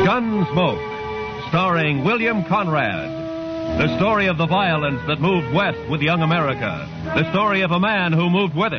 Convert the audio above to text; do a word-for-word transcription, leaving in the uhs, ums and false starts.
Gunsmoke, starring William Conrad. The story of the violence that moved west with young America. The story of a man who moved with it.